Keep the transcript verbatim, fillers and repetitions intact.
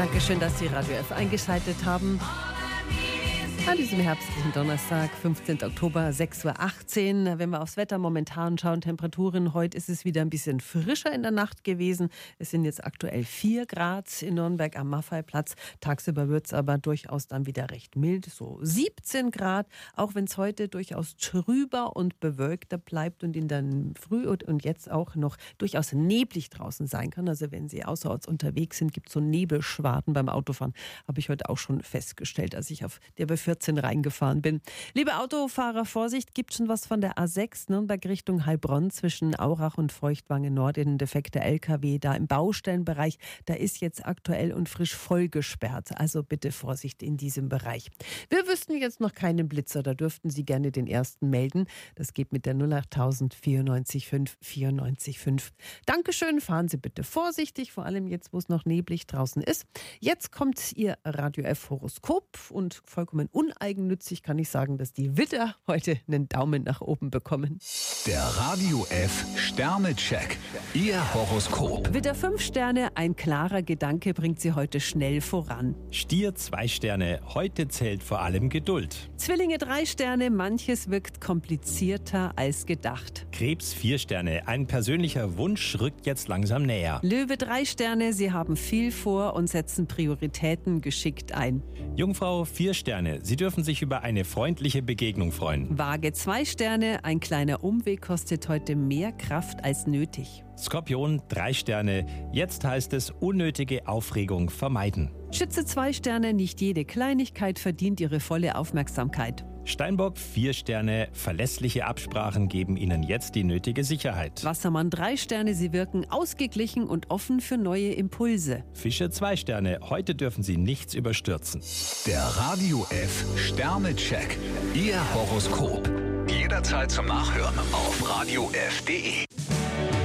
Dankeschön, dass Sie Radio F eingeschaltet haben. An diesem herbstlichen Donnerstag, fünfzehnten Oktober, sechs Uhr achtzehn. Wenn wir aufs Wetter momentan schauen, Temperaturen, heute ist es wieder ein bisschen frischer in der Nacht gewesen. Es sind jetzt aktuell vier Grad in Nürnberg am Maffeiplatz. Tagsüber wird es aber durchaus dann wieder recht mild, so siebzehn Grad. Auch wenn es heute durchaus trüber und bewölkter bleibt und in der Früh und jetzt auch noch durchaus neblig draußen sein kann. Also wenn Sie außerorts unterwegs sind, gibt es so Nebelschwaden beim Autofahren. Habe ich heute auch schon festgestellt, als ich auf der B vierzehn reingefahren bin. Liebe Autofahrer, Vorsicht, gibt schon was von der A sechs Nürnberg Richtung Heilbronn zwischen Aurach und Feuchtwangen Nord, in defekter L K W da im Baustellenbereich. Da ist jetzt aktuell und frisch voll gesperrt. Also bitte Vorsicht in diesem Bereich. Wir wüssten jetzt noch keinen Blitzer, da dürften Sie gerne den ersten melden. Das geht mit der null acht tausend vierundneunzig fünf vierundneunzig fünf. Dankeschön, fahren Sie bitte vorsichtig, vor allem jetzt, wo es noch neblig draußen ist. Jetzt kommt Ihr Radio F Horoskop und vollkommen uneigennützig kann ich sagen, dass die Widder heute einen Daumen nach oben bekommen. Der Radio F Sternecheck. Ihr Horoskop. Widder fünf Sterne, ein klarer Gedanke bringt Sie heute schnell voran. Stier zwei Sterne, heute zählt vor allem Geduld. Zwillinge drei Sterne, manches wirkt komplizierter als gedacht. Krebs vier Sterne, ein persönlicher Wunsch rückt jetzt langsam näher. Löwe drei Sterne, Sie haben viel vor und setzen Prioritäten geschickt ein. Jungfrau vier Sterne, Sie dürfen sich über eine freundliche Begegnung freuen. Waage zwei Sterne, ein kleiner Umweg kostet heute mehr Kraft als nötig. Skorpion drei Sterne, jetzt heißt es unnötige Aufregung vermeiden. Schütze zwei Sterne, nicht jede Kleinigkeit verdient Ihre volle Aufmerksamkeit. Steinbock vier Sterne, verlässliche Absprachen geben Ihnen jetzt die nötige Sicherheit. Wassermann drei Sterne, Sie wirken ausgeglichen und offen für neue Impulse. Fische zwei Sterne, heute dürfen Sie nichts überstürzen. Der Radio F Sternecheck. Ihr Horoskop. Jederzeit zum Nachhören auf radio f punkt de.